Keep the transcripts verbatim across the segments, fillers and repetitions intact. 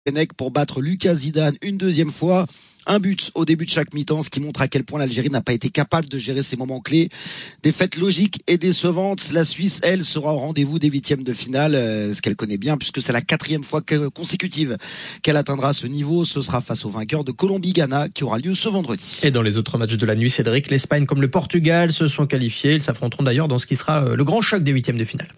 pour battre Lucas Zidane une deuxième fois. Un but au début de chaque mi-temps, ce qui montre à quel point l'Algérie n'a pas été capable de gérer ces moments clés. Défaite logique et décevante. La Suisse, elle, sera au rendez-vous des huitièmes de finale, euh, ce qu'elle connaît bien, puisque c'est la quatrième fois que, consécutive qu'elle atteindra ce niveau. Ce sera face au vainqueur de Colombie-Ghana, qui aura lieu ce vendredi. Et dans les autres matchs de la nuit, Cédric, l'Espagne comme le Portugal se sont qualifiés. Ils s'affronteront d'ailleurs dans ce qui sera le grand choc des huitièmes de finale.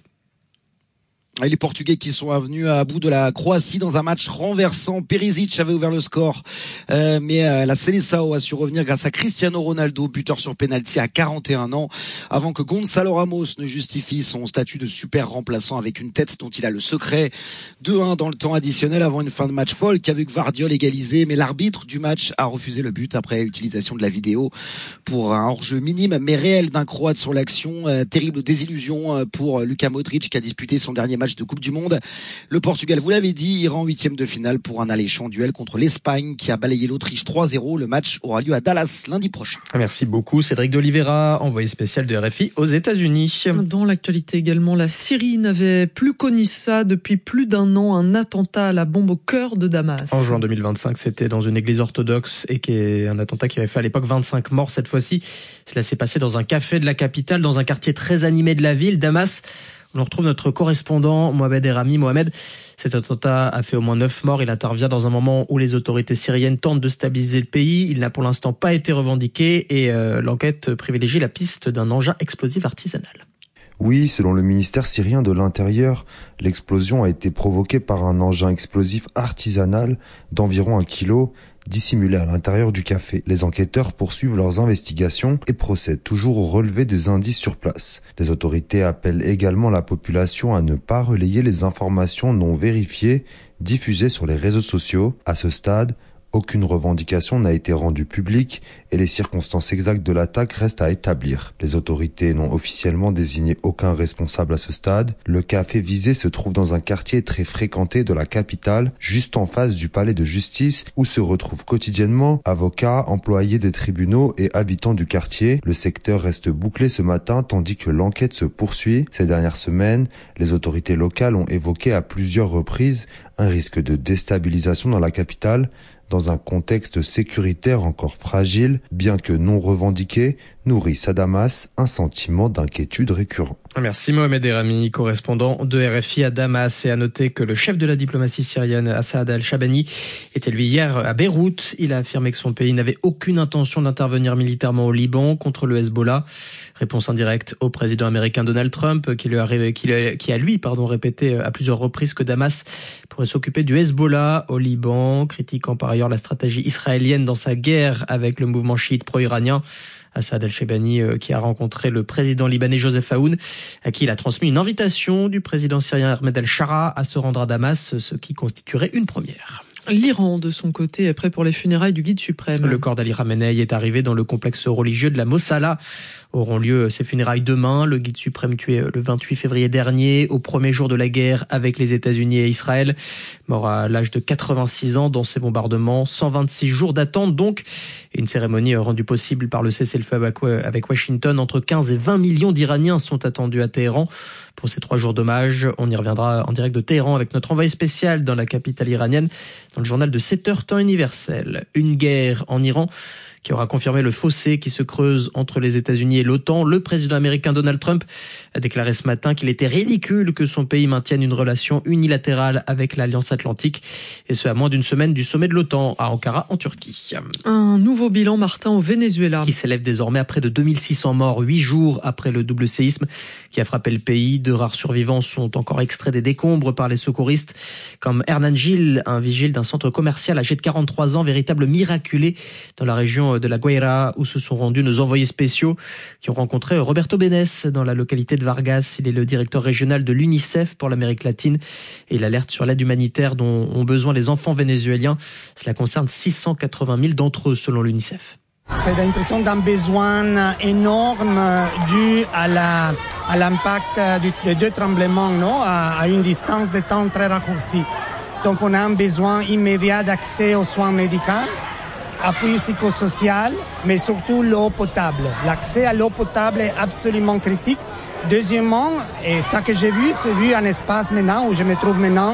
Et les Portugais qui sont venus à bout de la Croatie dans un match renversant. Perisic avait ouvert le score, euh, mais euh, la Seleção a su revenir grâce à Cristiano Ronaldo, buteur sur penalty à quarante et un ans, avant que Gonçalo Ramos ne justifie son statut de super remplaçant avec une tête dont il a le secret. deux un dans le temps additionnel avant une fin de match folle qui a vu que Vardiol égaliser, mais l'arbitre du match a refusé le but après utilisation de la vidéo pour un hors-jeu minime mais réel d'un Croate sur l'action. Euh, terrible désillusion pour Luka Modric qui a disputé son dernier match de Coupe du Monde. Le Portugal, vous l'avez dit, ira en huitième de finale pour un alléchant duel contre l'Espagne qui a balayé l'Autriche trois zéro. Le match aura lieu à Dallas lundi prochain. Merci beaucoup Cédric d'Oliveira, envoyé spécial de R F I aux États-Unis. Dans l'actualité également, la Syrie n'avait plus connu ça depuis plus d'un an, un attentat à la bombe au cœur de Damas. En juin deux mille vingt-cinq, c'était dans une église orthodoxe et qui est un attentat qui avait fait à l'époque vingt-cinq morts. Cette fois-ci, cela s'est passé dans un café de la capitale, dans un quartier très animé de la ville, Damas. On retrouve notre correspondant Mohamed Erami. Mohamed, cet attentat a fait au moins neuf morts. Il intervient dans un moment où les autorités syriennes tentent de stabiliser le pays. Il n'a pour l'instant pas été revendiqué et euh, l'enquête privilégie la piste d'un engin explosif artisanal. Oui, selon le ministère syrien de l'Intérieur, l'explosion a été provoquée par un engin explosif artisanal d'environ un kilo, dissimulé à l'intérieur du café. Les enquêteurs poursuivent leurs investigations et procèdent toujours au relevé des indices sur place. Les autorités appellent également la population à ne pas relayer les informations non vérifiées diffusées sur les réseaux sociaux. À ce stade, aucune revendication n'a été rendue publique et les circonstances exactes de l'attaque restent à établir. Les autorités n'ont officiellement désigné aucun responsable à ce stade. Le café visé se trouve dans un quartier très fréquenté de la capitale, juste en face du palais de justice où se retrouvent quotidiennement avocats, employés des tribunaux et habitants du quartier. Le secteur reste bouclé ce matin tandis que l'enquête se poursuit. Ces dernières semaines, les autorités locales ont évoqué à plusieurs reprises un risque de déstabilisation dans la capitale, dans un contexte sécuritaire encore fragile, bien que non revendiqué, nourrissent à Damas un sentiment d'inquiétude récurrent. Merci Mohamed Erami, correspondant de R F I à Damas. Et à noter que le chef de la diplomatie syrienne, Assad al-Shabani, était lui hier à Beyrouth. Il a affirmé que son pays n'avait aucune intention d'intervenir militairement au Liban contre le Hezbollah. Réponse indirecte au président américain Donald Trump, qui, lui a, qui, lui, qui a lui pardon, répété à plusieurs reprises que Damas pourrait s'occuper du Hezbollah au Liban, critiquant par ailleurs la stratégie israélienne dans sa guerre avec le mouvement chiite pro-iranien. Assad al-Shabani euh, qui a rencontré le président libanais Joseph Aoun, à qui il a transmis une invitation du président syrien Ahmed al-Shara à se rendre à Damas, ce qui constituerait une première. L'Iran, de son côté, est prêt pour les funérailles du guide suprême. Le corps d'Ali Khamenei est arrivé dans le complexe religieux de la Mossala. Auront lieu ces funérailles demain. Le guide suprême tué le vingt-huit février dernier, au premier jour de la guerre avec les États-Unis et Israël. Mort à l'âge de quatre-vingt-six ans dans ces bombardements. cent vingt-six jours d'attente donc. Et une cérémonie rendue possible par le cessez-le-feu avec Washington. Entre quinze et vingt millions d'Iraniens sont attendus à Téhéran pour ces trois jours d'hommage. On y reviendra en direct de Téhéran avec notre envoyé spécial dans la capitale iranienne, dans le journal de sept heures temps universel. Une guerre en Iran qui aura confirmé le fossé qui se creuse entre les États-Unis et l'OTAN. Le président américain Donald Trump a déclaré ce matin qu'il était ridicule que son pays maintienne une relation unilatérale avec l'Alliance Atlantique, et ce à moins d'une semaine du sommet de l'OTAN à Ankara en Turquie. Un nouveau bilan, Martin, au Venezuela, qui s'élève désormais à près de deux mille six cents morts, huit jours après le double séisme qui a frappé le pays. Deux rares survivants sont encore extraits des décombres par les secouristes, comme Hernan Gil, un vigile d'un centre commercial âgé de quarante-trois ans, véritable miraculé dans la région de la Guaira, où se sont rendus nos envoyés spéciaux qui ont rencontré Roberto Benes dans la localité de Vargas. Il est le directeur régional de l'UNICEF pour l'Amérique latine et il alerte sur l'aide humanitaire dont ont besoin les enfants vénézuéliens. Cela concerne six cent quatre-vingt mille d'entre eux selon l'UNICEF. C'est l'impression d'un besoin énorme dû à, la, à l'impact des deux tremblements, non, à, à une distance de temps très raccourcie. Donc on a un besoin immédiat d'accès aux soins médicaux, appui psychosocial, mais surtout l'eau potable. L'accès à l'eau potable est absolument critique. Deuxièmement, et ça que j'ai vu, c'est vu un espace maintenant où je me trouve maintenant,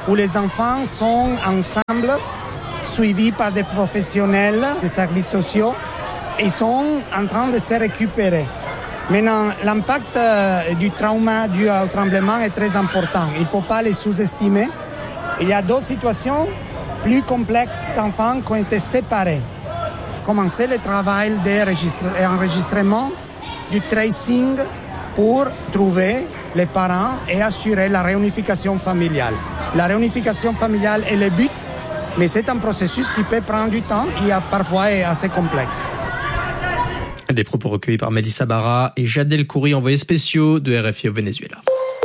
où les enfants sont ensemble, suivis par des professionnels des services sociaux, et sont en train de se récupérer. Maintenant, l'impact du trauma dû au tremblement est très important. Il ne faut pas les sous-estimer. Il y a d'autres situations plus complexes d'enfants qui ont été séparés. Commencer le travail d'enregistrement, du tracing pour trouver les parents et assurer la réunification familiale. La réunification familiale est le but, mais c'est un processus qui peut prendre du temps et parfois est assez complexe. Des propos recueillis par Mélissa Barra et Jad El-Khoury, envoyés spéciaux de R F I au Venezuela.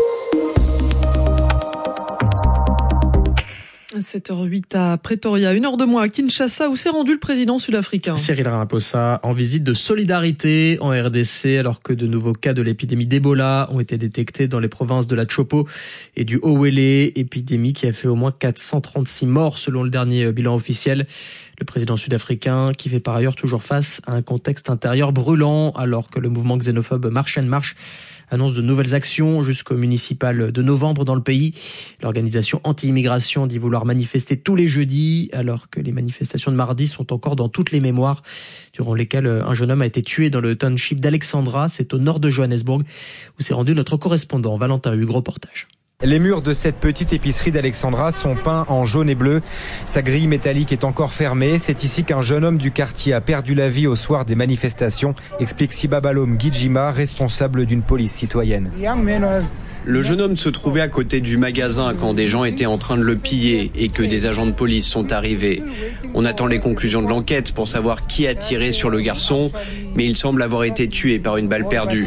sept heures huit à Pretoria, une heure de moins à Kinshasa, où s'est rendu le président sud-africain. Cyril Ramaphosa en visite de solidarité en R D C, alors que de nouveaux cas de l'épidémie d'Ebola ont été détectés dans les provinces de la Tshopo et du Howele, épidémie qui a fait au moins quatre cent trente-six morts selon le dernier bilan officiel. Le président sud-africain qui fait par ailleurs toujours face à un contexte intérieur brûlant, alors que le mouvement xénophobe March and March annonce de nouvelles actions jusqu'au municipal de novembre dans le pays. L'organisation anti-immigration dit vouloir manifester tous les jeudis, alors que les manifestations de mardi sont encore dans toutes les mémoires, durant lesquelles un jeune homme a été tué dans le township d'Alexandra, c'est au nord de Johannesburg, où s'est rendu notre correspondant Valentin Hugues, reportage. Les murs de cette petite épicerie d'Alexandra sont peints en jaune et bleu. Sa grille métallique est encore fermée. C'est ici qu'un jeune homme du quartier a perdu la vie au soir des manifestations, explique Sibabalom Gijima, responsable d'une police citoyenne. Le jeune homme se trouvait à côté du magasin quand des gens étaient en train de le piller et que des agents de police sont arrivés. On attend les conclusions de l'enquête pour savoir qui a tiré sur le garçon, mais il semble avoir été tué par une balle perdue.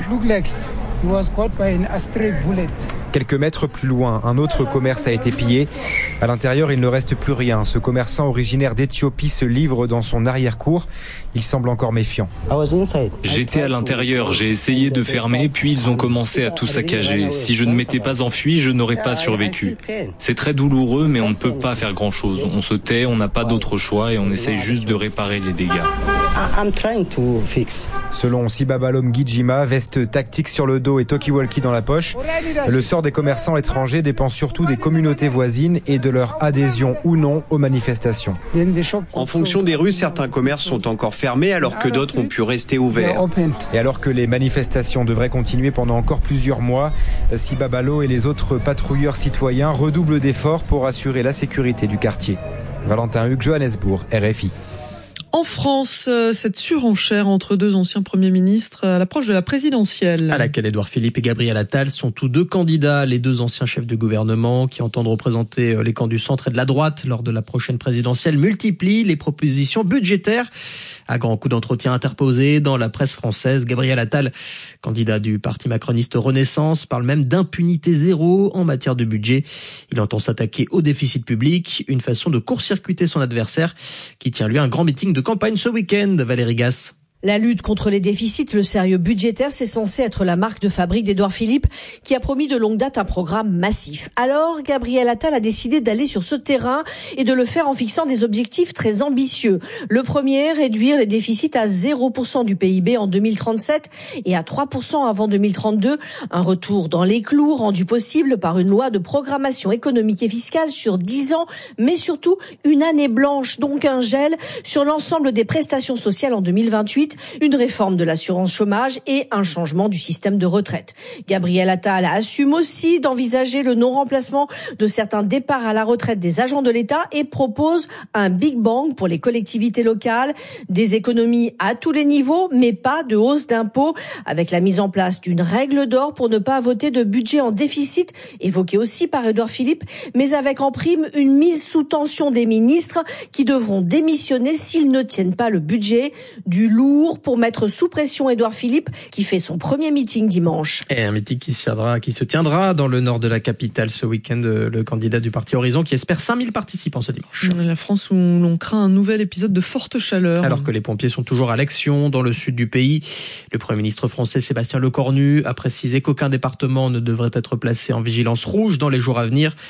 Quelques mètres plus loin, un autre commerce a été pillé. À l'intérieur, il ne reste plus rien. Ce commerçant originaire d'Éthiopie se livre dans son arrière-cour. Il semble encore méfiant. J'étais à l'intérieur, j'ai essayé de fermer, puis ils ont commencé à tout saccager. Si je ne m'étais pas enfui, je n'aurais pas survécu. C'est très douloureux, mais on ne peut pas faire grand-chose. On se tait, on n'a pas d'autre choix et on essaye juste de réparer les dégâts. Selon Sibabalom Gijima, veste tactique sur le dos et talkie-walkie dans la poche. Le sort des commerçants étrangers dépend surtout des communautés voisines et de leur adhésion ou non aux manifestations. En fonction des rues, certains commerces sont encore fermés alors que d'autres ont pu rester ouverts. Et alors que les manifestations devraient continuer pendant encore plusieurs mois, Sibabalo et les autres patrouilleurs citoyens redoublent d'efforts pour assurer la sécurité du quartier. Valentin Hugues, Johannesburg, R F I. En France, cette surenchère entre deux anciens premiers ministres à l'approche de la présidentielle. À laquelle Édouard Philippe et Gabriel Attal sont tous deux candidats, les deux anciens chefs de gouvernement qui entendent représenter les camps du centre et de la droite lors de la prochaine présidentielle, multiplient les propositions budgétaires. À grands coups d'entretien interposés dans la presse française, Gabriel Attal, candidat du parti macroniste Renaissance, parle même d'impunité zéro en matière de budget. Il entend s'attaquer au déficit public, une façon de court-circuiter son adversaire qui tient lui un grand meeting de campagne ce week-end. Valérie Gasse. La lutte contre les déficits, le sérieux budgétaire, c'est censé être la marque de fabrique d'Édouard Philippe, qui a promis de longue date un programme massif. Alors, Gabriel Attal a décidé d'aller sur ce terrain et de le faire en fixant des objectifs très ambitieux. Le premier, réduire les déficits à zéro pour cent du P I B en deux mille trente-sept et à trois pour cent avant deux mille trente-deux. Un retour dans les clous rendu possible par une loi de programmation économique et fiscale sur dix ans, mais surtout une année blanche, donc un gel sur l'ensemble des prestations sociales en deux mille vingt-huit. Une réforme de l'assurance chômage et un changement du système de retraite. Gabriel Attal assume aussi d'envisager le non-remplacement de certains départs à la retraite des agents de l'État et propose un Big Bang pour les collectivités locales, des économies à tous les niveaux, mais pas de hausse d'impôts, avec la mise en place d'une règle d'or pour ne pas voter de budget en déficit, évoqué aussi par Édouard Philippe, mais avec en prime une mise sous tension des ministres qui devront démissionner s'ils ne tiennent pas le budget. Du lourd pour mettre sous pression Édouard Philippe qui fait son premier meeting dimanche. Et un meeting qui se tiendra, qui se tiendra dans le nord de la capitale ce week-end. Le candidat du parti Horizon qui espère cinq mille participants ce dimanche. La France où l'on craint un nouvel épisode de forte chaleur. Alors que les pompiers sont toujours à l'action dans le sud du pays. Le Premier ministre français Sébastien Lecornu a précisé qu'aucun département ne devrait être placé en vigilance rouge dans les jours à venir.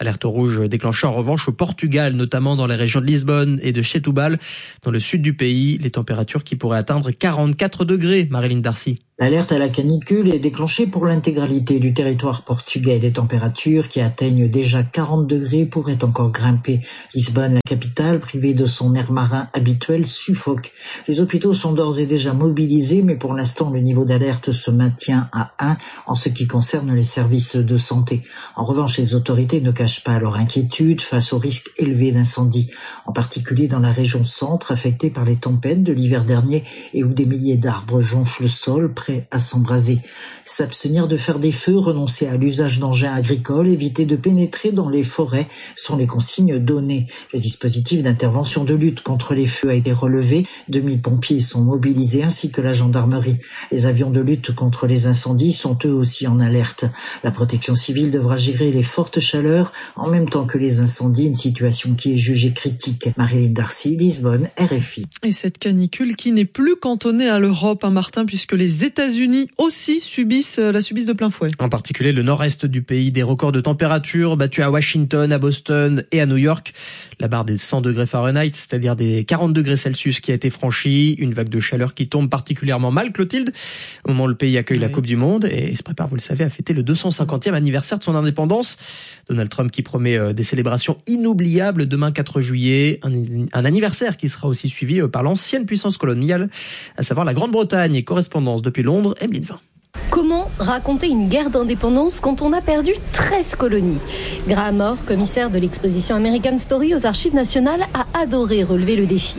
Alerte rouge déclenchée en revanche au Portugal, notamment dans les régions de Lisbonne et de Setúbal. Dans le sud du pays, les températures qui pourraient atteindre quarante-quatre degrés. Marilyn Darcy. L'alerte à la canicule est déclenchée pour l'intégralité du territoire portugais. Les températures qui atteignent déjà quarante degrés pourraient encore grimper. Lisbonne, la capitale, privée de son air marin habituel, suffoque. Les hôpitaux sont d'ores et déjà mobilisés, mais pour l'instant, le niveau d'alerte se maintient à un en ce qui concerne les services de santé. En revanche, les autorités ne cachent pas leur inquiétude face au risque élevé d'incendie, en particulier dans la région centre, affectée par les tempêtes de l'hiver dernier et où des milliers d'arbres jonchent le sol, prêts à s'embraser. S'abstenir de faire des feux, renoncer à l'usage d'engins agricoles, éviter de pénétrer dans les forêts sont les consignes données. Le dispositif d'intervention de lutte contre les feux a été relevé. deux mille pompiers sont mobilisés ainsi que la gendarmerie. Les avions de lutte contre les incendies sont eux aussi en alerte. La protection civile devra gérer les fortes chaleurs en même temps que les incendies, une situation qui est jugée critique. Marilyn Darcy, Lisbonne, R F I. Et cette canicule qui n'est plus cantonnée à l'Europe, hein, Martin, puisque les États-Unis aussi subissent, la subissent de plein fouet. En particulier le nord-est du pays, des records de température battus à Washington, à Boston et à New York. La barre des cent degrés Fahrenheit, c'est-à-dire des quarante degrés Celsius qui a été franchie. Une vague de chaleur qui tombe particulièrement mal, Clotilde, au moment où le pays accueille oui. la Coupe du Monde et se prépare, vous le savez, à fêter le deux cent cinquantième anniversaire de son indépendance. Donald Trump qui promet des célébrations inoubliables demain quatre juillet, un, un anniversaire qui sera aussi suivi par l'ancienne puissance coloniale, à savoir la Grande-Bretagne. Et correspondance depuis Londres, Emeline Vin. Comment raconter une guerre d'indépendance quand on a perdu treize colonies ? Graham Moore, commissaire de l'exposition American Story aux Archives nationales, a adoré relever le défi.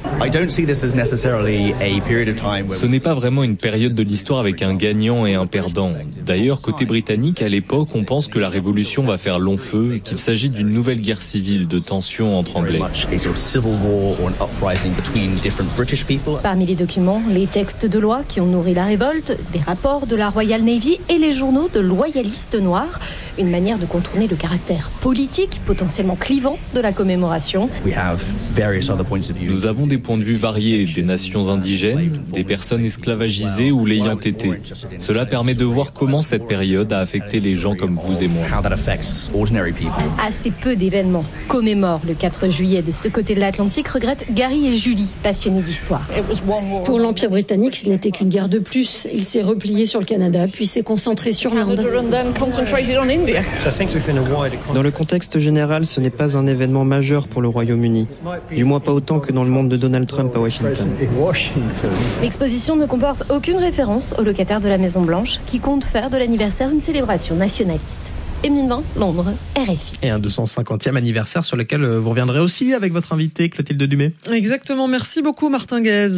Ce n'est pas vraiment une période de l'histoire avec un gagnant et un perdant. D'ailleurs, côté britannique, à l'époque, on pense que la Révolution va faire long feu et qu'il s'agit d'une nouvelle guerre civile de tensions entre Anglais. Parmi les documents, les textes de loi qui ont nourri la révolte, des rapports de la Royal Navy et les journaux de loyalistes noirs. Une manière de contourner le caractère politique, potentiellement clivant, de la commémoration. Nous avons des points de vue variés, des nations indigènes, des personnes esclavagisées ou l'ayant été. Cela permet de voir comment cette période a affecté les gens comme vous et moi. Assez peu d'événements commémorent le quatre juillet de ce côté de l'Atlantique, regrettent Gary et Julie, passionnés d'histoire. Pour l'Empire britannique, ce n'était qu'une guerre de plus. Il s'est replié sur le Canada, puis s'est concentré sur l'Inde. Dans le contexte général, ce n'est pas un événement majeur pour le Royaume-Uni. Du moins pas autant que dans le monde de Donald Trump à Washington. L'exposition ne comporte aucune référence aux locataires de la Maison-Blanche qui comptent faire de l'anniversaire une célébration nationaliste. Emeline Vin, Londres, R F I. Et un deux cent cinquantième anniversaire sur lequel vous reviendrez aussi avec votre invité Clotilde Dumais. Exactement, merci beaucoup Martin Guez.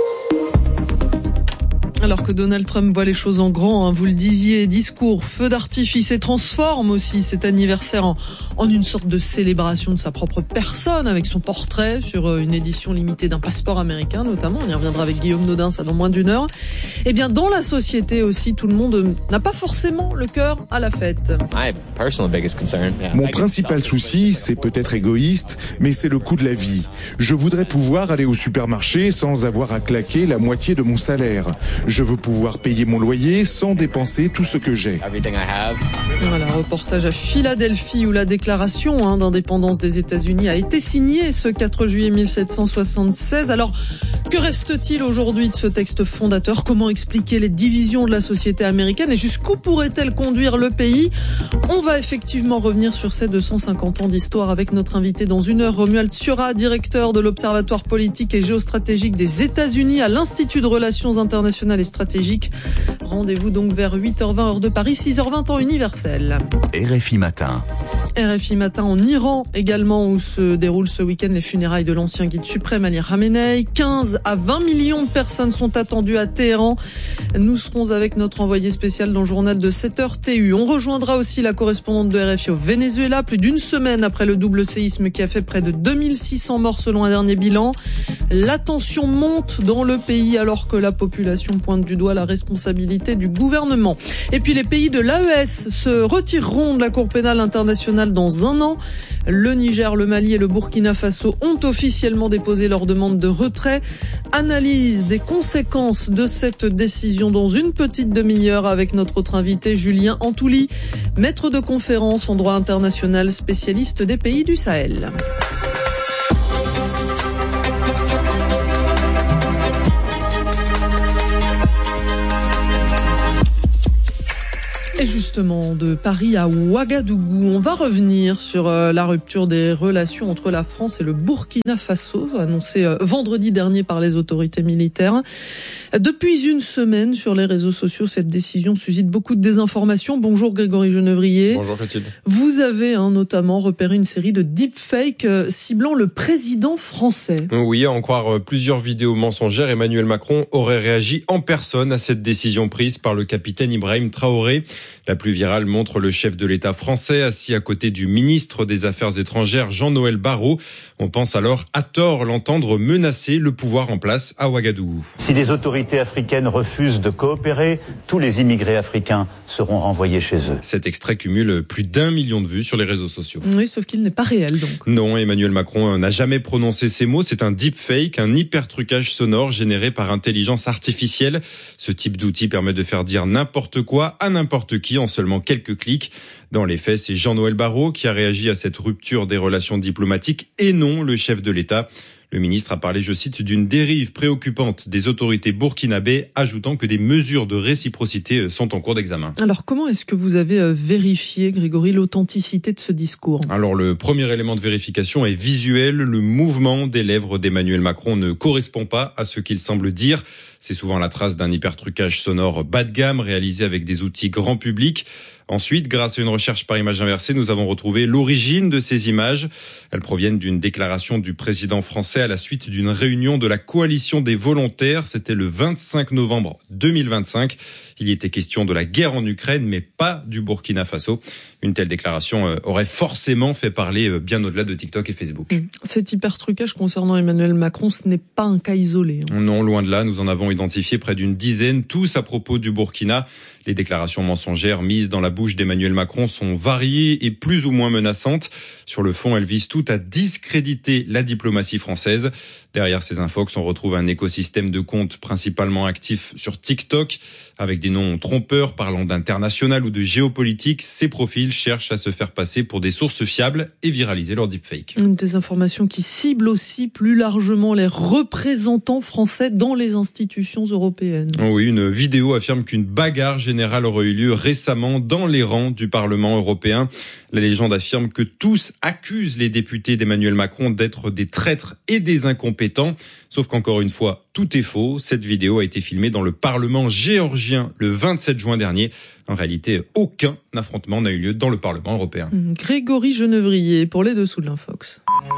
Alors que Donald Trump voit les choses en grand, hein, vous le disiez, discours, feu d'artifice et transforme aussi cet anniversaire en, en une sorte de célébration de sa propre personne avec son portrait sur une édition limitée d'un passeport américain notamment. On y reviendra avec Guillaume Nodin, ça dans moins d'une heure. Eh bien, dans la société aussi, tout le monde n'a pas forcément le cœur à la fête. Mon principal souci, c'est peut-être égoïste, mais c'est le coût de la vie. Je voudrais pouvoir aller au supermarché sans avoir à claquer la moitié de mon salaire. Je veux pouvoir payer mon loyer sans dépenser tout ce que j'ai. Voilà, reportage à Philadelphie où la déclaration hein, d'indépendance des États-Unis a été signée ce quatre juillet mille sept cent soixante-seize. Alors, que reste-t-il aujourd'hui de ce texte fondateur ? Comment expliquer les divisions de la société américaine et jusqu'où pourrait-elle conduire le pays ? On va effectivement revenir sur ces deux cent cinquante ans d'histoire avec notre invité dans une heure, Romuald Siura, directeur de l'Observatoire politique et géostratégique des États-Unis à l'Institut de Relations internationales et stratégiques. Rendez-vous donc vers huit heures vingt heure de Paris, six heures vingt temps universel. R F I Matin. R F I Matin en Iran également où se déroulent ce week-end les funérailles de l'ancien guide suprême Ali Khamenei. quinze à vingt millions de personnes sont attendues à Téhéran. Nous serons avec notre envoyé spécial dans le journal de sept heures T U. On rejoindra aussi la correspondante de R F I au Venezuela, plus d'une semaine après le double séisme qui a fait près de deux mille six cents morts selon un dernier bilan. La tension monte dans le pays alors que la population pointe pointe du doigt la responsabilité du gouvernement. Et puis les pays de l'A E S se retireront de la Cour pénale internationale dans un an. Le Niger, le Mali et le Burkina Faso ont officiellement déposé leur demande de retrait. Analyse des conséquences de cette décision dans une petite demi-heure avec notre autre invité Julien Antouli, maître de conférence en droit international, spécialiste des pays du Sahel. Et justement, de Paris à Ouagadougou, on va revenir sur la rupture des relations entre la France et le Burkina Faso, annoncée vendredi dernier par les autorités militaires. Depuis une semaine, sur les réseaux sociaux, cette décision suscite beaucoup de désinformation. Bonjour Grégory Genevrier. Bonjour Clotilde. Vous avez hein, notamment repéré une série de deepfakes euh, ciblant le président français. Oui, à en croire plusieurs vidéos mensongères, Emmanuel Macron aurait réagi en personne à cette décision prise par le capitaine Ibrahim Traoré. La plus virale montre le chef de l'État français assis à côté du ministre des Affaires étrangères Jean-Noël Barrot. On pense alors à tort l'entendre menacer le pouvoir en place à Ouagadougou. Si les autorités africaines refusent de coopérer, tous les immigrés africains seront renvoyés chez eux. Cet extrait cumule plus d'un million de vues sur les réseaux sociaux. Oui, sauf qu'il n'est pas réel donc. Non, Emmanuel Macron n'a jamais prononcé ces mots. C'est un deepfake, un hypertrucage sonore généré par intelligence artificielle. Ce type d'outil permet de faire dire n'importe quoi à n'importe qui en seulement quelques clics. Dans les faits, c'est Jean-Noël Barrot qui a réagi à cette rupture des relations diplomatiques et non le chef de l'État. Le ministre a parlé, je cite, d'une dérive préoccupante des autorités burkinabées, ajoutant que des mesures de réciprocité sont en cours d'examen. Alors, comment est-ce que vous avez vérifié, Grégory, l'authenticité de ce discours ? Alors, le premier élément de vérification est visuel. Le mouvement des lèvres d'Emmanuel Macron ne correspond pas à ce qu'il semble dire. C'est souvent la trace d'un hypertrucage sonore bas de gamme réalisé avec des outils grand public. Ensuite, grâce à une recherche par image inversée, nous avons retrouvé l'origine de ces images. Elles proviennent d'une déclaration du président français à la suite d'une réunion de la coalition des volontaires. C'était le vingt-cinq novembre deux mille vingt-cinq. Il y était question de la guerre en Ukraine, mais pas du Burkina Faso. Une telle déclaration aurait forcément fait parler bien au-delà de TikTok et Facebook. Cet hypertrucage concernant Emmanuel Macron, ce n'est pas un cas isolé. Hein. Non, loin de là. Nous en avons identifié près d'une dizaine, tous à propos du Burkina. Les déclarations mensongères mises dans la bouche d'Emmanuel Macron sont variées et plus ou moins menaçantes. Sur le fond, elles visent toutes à discréditer la diplomatie française. Derrière ces infox, on retrouve un écosystème de comptes principalement actifs sur TikTok, avec des noms trompeurs parlant d'international ou de géopolitique. Ces profils cherchent à se faire passer pour des sources fiables et viraliser leurs deepfakes. Une désinformation qui cible aussi plus largement les représentants français dans les institutions européennes. Oui, une vidéo affirme qu'une bagarre générale aurait eu lieu récemment dans les rangs du Parlement européen. La légende affirme que tous accusent les députés d'Emmanuel Macron d'être des traîtres et des incompétents. Sauf qu'encore une fois, tout est faux. Cette vidéo a été filmée dans le Parlement géorgien le vingt-sept juin dernier. En réalité, aucun affrontement n'a eu lieu dans le Parlement européen. Grégory Genevrier pour les dessous de l'Infox.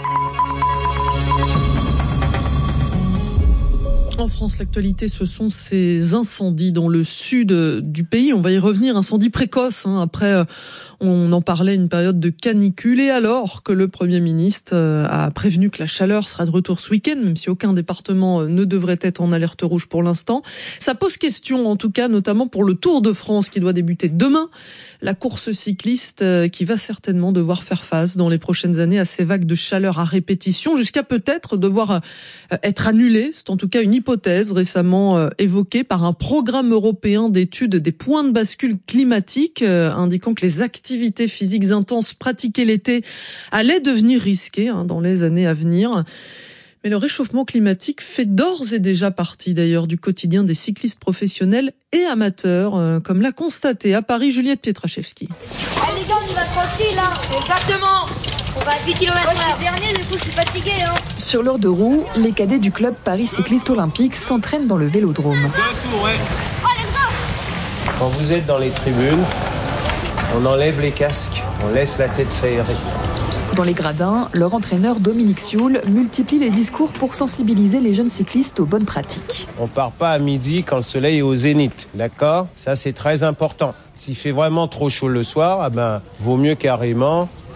En France, l'actualité, ce sont ces incendies dans le sud du pays. On va y revenir, incendie précoce. Hein. Après, on en parlait, une période de canicule. Et alors que le Premier ministre a prévenu que la chaleur sera de retour ce week-end, même si aucun département ne devrait être en alerte rouge pour l'instant, ça pose question, en tout cas, notamment pour le Tour de France qui doit débuter demain. La course cycliste qui va certainement devoir faire face dans les prochaines années à ces vagues de chaleur à répétition, jusqu'à peut-être devoir être annulée. C'est en tout cas une hypothèse récemment évoquée par un programme européen d'études des points de bascule climatique, indiquant que les activités physiques intenses pratiquées l'été allaient devenir risquées hein, dans les années à venir. Mais le réchauffement climatique fait d'ores et déjà partie d'ailleurs du quotidien des cyclistes professionnels et amateurs, euh, comme l'a constaté à Paris Juliette Pietraszewski. Allez les gars, on y va tranquille là. Exactement. On va à dix kilomètres heure. Moi je suis dernier, du coup je suis fatigué. Hein. Sur l'heure de roue, les cadets du club Paris Cycliste Olympique s'entraînent dans le vélodrome. Deux tours, ouais. Oh, let's go. Quand vous êtes dans les tribunes, on enlève les casques, on laisse la tête s'aérer. Dans les gradins, leur entraîneur Dominique Sioul multiplie les discours pour sensibiliser les jeunes cyclistes aux bonnes pratiques. On part pas à midi quand le soleil est au zénith, d'accord ? Ça c'est très important. S'il fait vraiment trop chaud le soir, eh ben, vaut mieux carrément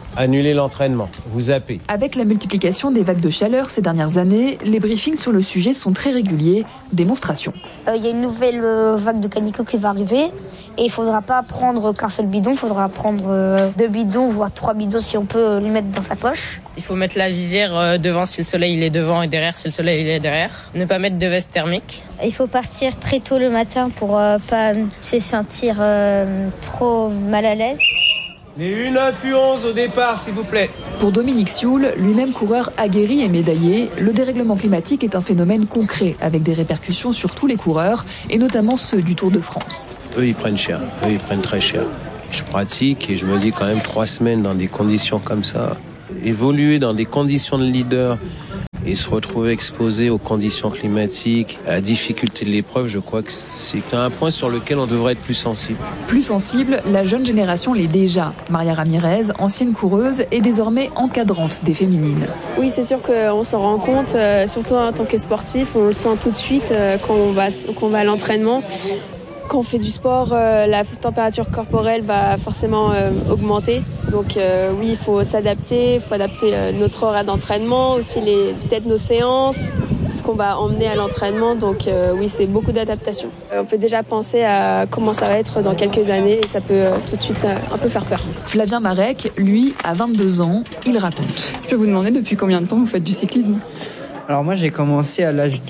Annulez l'entraînement, vous zappez. Avec la multiplication des vagues de chaleur ces dernières années, les briefings sur le sujet sont très réguliers. Démonstration. Il euh, y a une nouvelle euh, vague de canicule qui va arriver et il ne faudra pas prendre qu'un seul bidon, il faudra prendre euh, deux bidons, voire trois bidons si on peut euh, les mettre dans sa poche. Il faut mettre la visière euh, devant si le soleil il est devant et derrière si le soleil il est derrière. Ne pas mettre de veste thermique. Il faut partir très tôt le matin pour euh, pas se sentir euh, trop mal à l'aise. Les une influence au départ, s'il vous plaît. Pour Dominique Sioul, lui-même coureur aguerri et médaillé, le dérèglement climatique est un phénomène concret avec des répercussions sur tous les coureurs et notamment ceux du Tour de France. Eux, ils prennent cher. Eux, ils prennent très cher. Je pratique et je me dis quand même trois semaines dans des conditions comme ça. Évoluer dans des conditions de leader et se retrouver exposé aux conditions climatiques, à la difficulté de l'épreuve, je crois que c'est un point sur lequel on devrait être plus sensible. Plus sensible, la jeune génération l'est déjà. Maria Ramirez, ancienne coureuse, est désormais encadrante des féminines. Oui, c'est sûr qu'on s'en rend compte, euh, surtout en tant que sportif, on le sent tout de suite euh, quand on va, quand on va à l'entraînement. Quand on fait du sport, euh, la température corporelle va forcément euh, augmenter. Donc euh, oui, il faut s'adapter, il faut adapter euh, notre horaire d'entraînement, aussi les, peut-être nos séances, ce qu'on va emmener à l'entraînement. Donc euh, oui, c'est beaucoup d'adaptation. Euh, on peut déjà penser à comment ça va être dans quelques années et ça peut euh, tout de suite euh, un peu faire peur. Flavien Marek, lui, a vingt-deux ans, il raconte. Je vais vous demander depuis combien de temps vous faites du cyclisme ? Alors moi, j'ai commencé à l'âge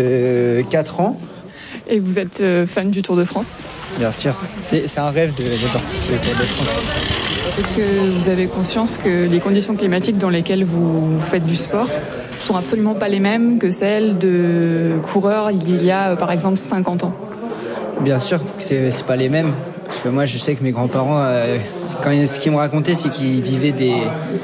de quatre ans. Et vous êtes fan du Tour de France ? Bien sûr, c'est, c'est un rêve de, de participer au Tour de France. Est-ce que vous avez conscience que les conditions climatiques dans lesquelles vous faites du sport sont absolument pas les mêmes que celles de coureurs il y a par exemple cinquante ans ? Bien sûr, c'est, c'est pas les mêmes. Parce que moi je sais que mes grands-parents, euh, quand, ce qu'ils me racontaient, c'est qu'ils vivaient des,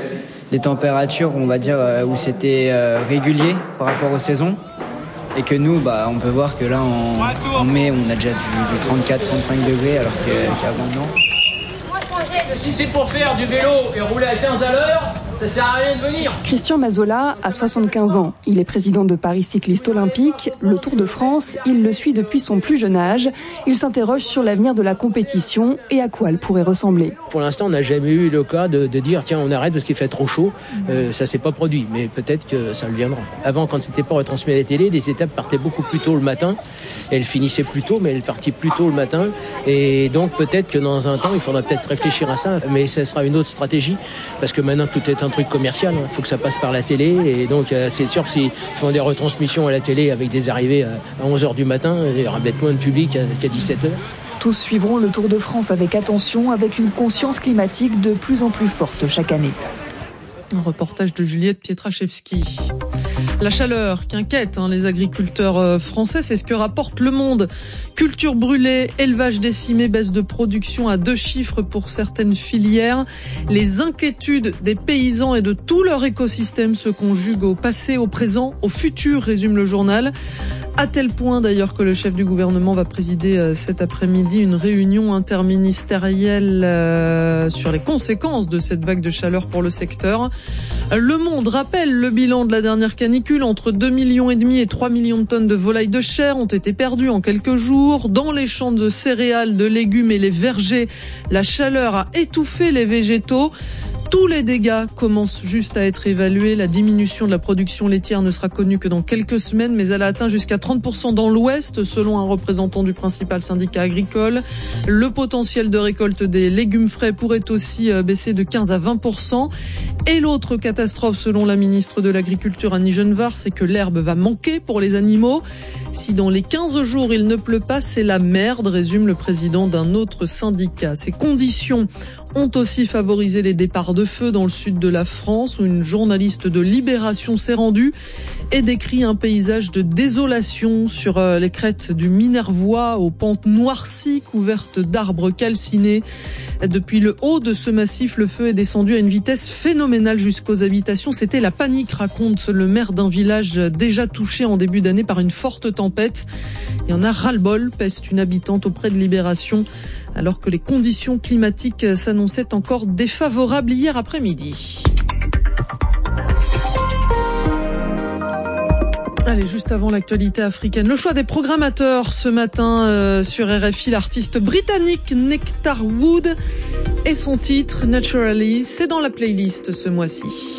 des températures, on va dire, où c'était euh, régulier par rapport aux saisons. Et que nous, bah, on peut voir que là, en, en mai, on a déjà du, du trente-quatre à trente-cinq degrés, alors que, qu'avant, non. Si c'est pour faire du vélo et rouler à quinze à l'heure, ça sert à rien de venir. Christian Mazola a soixante-quinze ans. Il est président de Paris Cycliste Olympique. Le Tour de France, il le suit depuis son plus jeune âge. Il s'interroge sur l'avenir de la compétition et à quoi elle pourrait ressembler. Pour l'instant, on n'a jamais eu le cas de, de dire tiens, on arrête parce qu'il fait trop chaud. Euh, ça s'est pas produit, mais peut-être que ça le viendra. Avant, quand c'était pas retransmis à la télé, les étapes partaient beaucoup plus tôt le matin. Elles finissaient plus tôt, mais elles partaient plus tôt le matin. Et donc peut-être que dans un temps, il faudra peut-être réfléchir à ça. Mais ce sera une autre stratégie parce que maintenant tout est un truc commercial. Il faut que ça passe par la télé. Et donc euh, c'est sûr que s'ils font des retransmissions à la télé avec des arrivées à onze heures du matin, il y aura peut-être moins de public qu'à dix-sept heures. Tous suivront le Tour de France avec attention, avec une conscience climatique de plus en plus forte chaque année. Un reportage de Juliette Pietraszewski. La chaleur qui inquiète hein, les agriculteurs français, c'est ce que rapporte Le Monde. Culture brûlée, élevage décimé, baisse de production à deux chiffres pour certaines filières. Les inquiétudes des paysans et de tout leur écosystème se conjuguent au passé, au présent, au futur, résume le journal. À tel point d'ailleurs que le chef du gouvernement va présider cet après-midi une réunion interministérielle euh, sur les conséquences de cette vague de chaleur pour le secteur. Le Monde rappelle le bilan de la dernière canicule. Entre deux millions et demi et trois millions de tonnes de volailles de chair ont été perdues en quelques jours. Dans les champs de céréales, de légumes et les vergers, la chaleur a étouffé les végétaux. Tous les dégâts commencent juste à être évalués. La diminution de la production laitière ne sera connue que dans quelques semaines, mais elle a atteint jusqu'à trente pour cent dans l'Ouest, selon un représentant du principal syndicat agricole. Le potentiel de récolte des légumes frais pourrait aussi baisser de quinze à vingt pour cent. Et l'autre catastrophe, selon la ministre de l'Agriculture Annie Genevard, c'est que l'herbe va manquer pour les animaux. Si dans les quinze jours il ne pleut pas, c'est la merde, résume le président d'un autre syndicat. Ces conditions ont aussi favorisé les départs de feu dans le sud de la France, où une journaliste de Libération s'est rendue et décrit un paysage de désolation sur les crêtes du Minervois, aux pentes noircies couvertes d'arbres calcinés. Depuis le haut de ce massif, le feu est descendu à une vitesse phénoménale jusqu'aux habitations. C'était la panique, raconte le maire d'un village déjà touché en début d'année par une forte tempête. Il y en a ras-le-bol, peste une habitante auprès de Libération, alors que les conditions climatiques s'annonçaient encore défavorables hier après-midi. Allez, juste avant l'actualité africaine, le choix des programmateurs ce matin euh, sur R F I, l'artiste britannique Nectar Wood et son titre Naturally, c'est dans la playlist ce mois-ci.